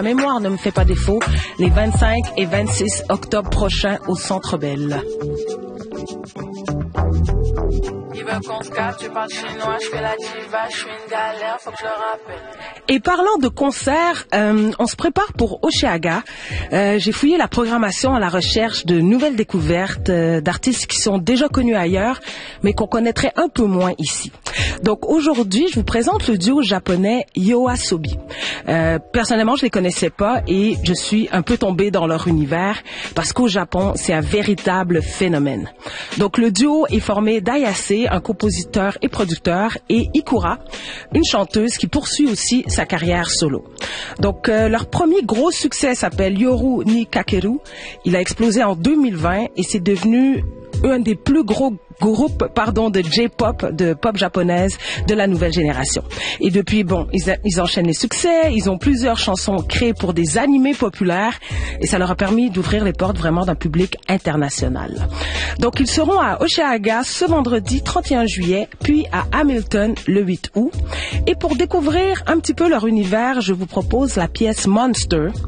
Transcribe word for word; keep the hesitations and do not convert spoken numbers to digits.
La mémoire ne me fait pas défaut, les vingt-cinq et vingt-six octobre prochains au Centre Bell. Il veut qu'on se capte, je parle chinois, je fais la diva, je suis une galère, faut que je le rappelle. Et parlant de concerts, euh, on se prépare pour Oshéaga. Euh, j'ai fouillé la programmation à la recherche de nouvelles découvertes euh, d'artistes qui sont déjà connus ailleurs, mais qu'on connaîtrait un peu moins ici. Donc aujourd'hui, je vous présente le duo japonais YOASOBI. Euh, personnellement, je les connaissais pas et je suis un peu tombée dans leur univers parce qu'au Japon, c'est un véritable phénomène. Donc le duo est formé d'Ayase, un compositeur et producteur, et Ikura, une chanteuse qui poursuit aussi sa carrière solo. Donc euh, leur premier gros succès s'appelle Yoru ni Kakeru. Il a explosé en deux mille vingt et c'est devenu un des plus gros groupes pardon, de J-pop, de pop japonaise de la nouvelle génération. Et depuis, bon, ils, ils enchaînent les succès, ils ont plusieurs chansons créées pour des animés populaires et ça leur a permis d'ouvrir les portes vraiment d'un public international. Donc ils seront à Oshéaga ce vendredi trente et un juillet, puis à Hamilton le huit août. Et pour découvrir un petit peu leur univers, je vous propose la pièce Monster